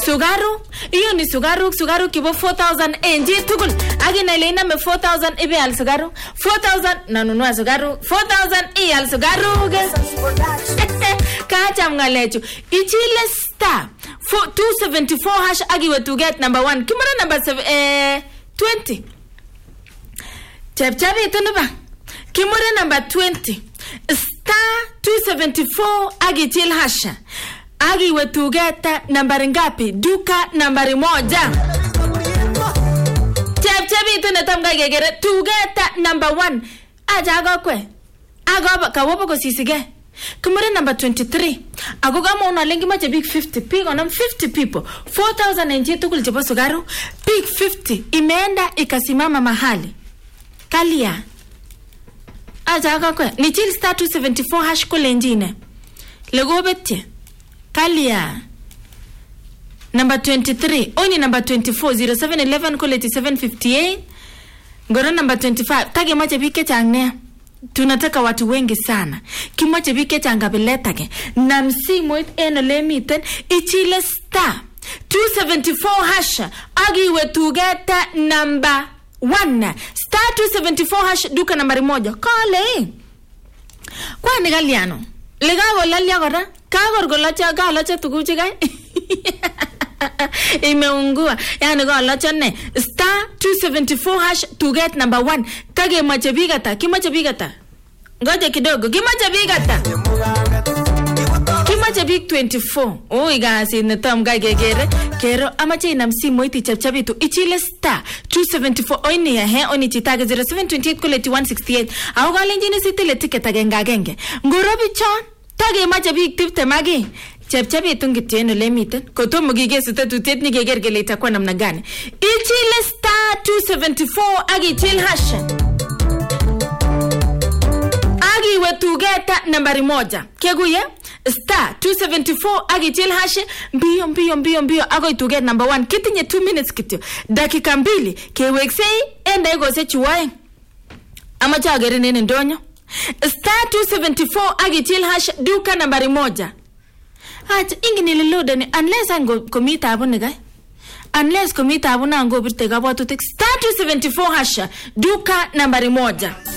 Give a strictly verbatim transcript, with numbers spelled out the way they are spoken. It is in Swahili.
Sugaru, iyo ni sugaru, sugaru kibo four thousand N G tugul. Agi na ile iname four thousand ibe al sugaru. four thousand nanunua sugaru. four thousand i al sugaru. Kacha mngalechu. Ichile star two seventy-four hash agi we to get number one. Kimara number seven, eh, twenty. Chep chabi ito na ba? Kimara number twenty. Star two seventy-four agi chil hasha. Agi we to get nambari ngapi? Duka nambari moja. Chep chabi ito na tamga gegere to get number one. Aja aga kwe. Aga kawopo ko sisige. Kumure number twenty-three. Agoga mo na lengi mache big fifty. Pigo na fifty people. four thousand nje tukuli jepo sugaru. Big fifty. Imeenda ikasimama mahali. Kalia. Aja aga kwe. Ni chill star two seventy-four hash kule njine. Lego bete. Kalia. Number twenty-three. Oni number twenty-four. zero seven eleven kule eighty-seven fifty-eight. Ngoro number twenty-five. Tage mache bike changnea. Tunataka watu wengi sana. Kimoche bike changabiletake. Na msimu eno lemiten. Ichile star two seventy-four hasha. Agi we to get number one. Star two seventy-four hash duka nambari moja. Kale. Kwa ni galiano. Legago lalia gora. Kagor golacha galacha tukuchi gai. Imeungua. Yani golacha ne. Star two seventy-four hash to get number one. Kage mache bigata. Kimache bigata. Ngoja kidogo. Kimache bigata. Kimache big twenty-four. Ui gasi netam gagegere. Kero amache inamsimu iti chapchabitu. Ichile star two seventy-four. Oini ya he. Oni chitage zero seven twenty-eight kuleti one sixty-eight. Au galenjini sitile tiketa genga genge. Ngurobi chon. Tage mache big tipte magi. Chepchabi itungiti eno lemiten. Kotomo gigesi tatu tetni gegergele itakuwa namna gani. Ichile star two seventy-four agi chill hasha. Agi wetu geta nambari moja. Keguye star two seventy-four agi chill hasha. Mbio mbio mbio mbio ago itu get number one. Kiti nye two minutes kityo. Dakika mbili. Keweksei enda ego se chuwae. Ama chagere nene ndonyo. Star two seventy-four agi chill hasha duka nambari moja. Acha ingi nililoda ni unless ango komita abu ni gai. Unless komita abu na ango birte gabo tutik. Star two seventy-four hasha duka nambari moja.